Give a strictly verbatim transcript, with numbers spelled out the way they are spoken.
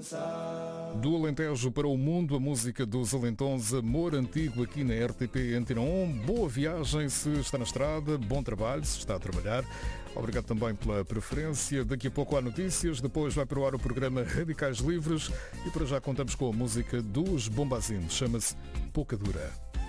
Do Alentejo para o mundo, a música dos Alentões, Amor Antigo, aqui na R T P Antena um. Boa viagem se está na estrada, bom trabalho se está a trabalhar. Obrigado também pela preferência. Daqui a pouco há notícias, depois vai para o ar o programa Radicais Livres e para já contamos com a música dos Bombazinos, chama-se Pouca Dura.